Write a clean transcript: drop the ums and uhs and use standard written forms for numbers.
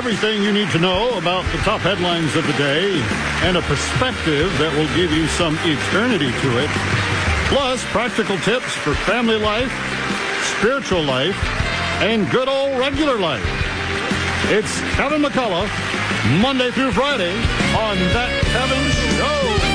Everything you need to know about the top headlines of the day and a perspective that will give you some eternity to it. Plus, practical tips for family life, spiritual life, and good old regular life. It's Kevin McCullough, Monday through Friday on That Kevin Show.